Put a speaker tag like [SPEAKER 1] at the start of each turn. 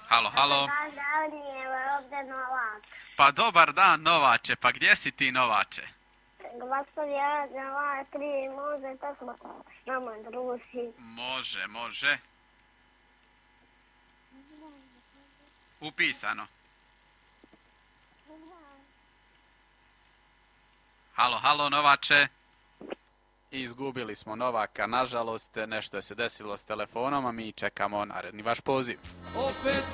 [SPEAKER 1] Halo, halo.
[SPEAKER 2] Dobar dan, evo ovdje Novak.
[SPEAKER 1] Pa dobar dan, Novače. Pa gdje si ti, Novače?
[SPEAKER 2] Glasov 1, 2, 3, može, to smo s nama druži.
[SPEAKER 1] Može, može. Upisano. Halo, halo, Novače. Izgubili smo Novaka, nažalost, nešto je se desilo s telefonom, a mi čekamo naredni vaš poziv.
[SPEAKER 3] Opet